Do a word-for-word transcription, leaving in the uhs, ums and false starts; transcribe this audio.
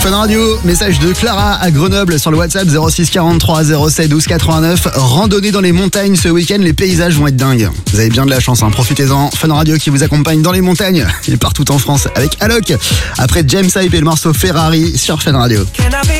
Fun Radio, message de Clara à Grenoble sur le WhatsApp zéro six quarante-trois zéro sept douze quatre-vingt-neuf. Randonnée dans les montagnes ce week-end, les paysages vont être dingues. Vous avez bien de la chance, hein, profitez-en. Fun Radio qui vous accompagne dans les montagnes et partout en France avec Alok. Après James Hype et le morceau Ferrari sur Fun Radio.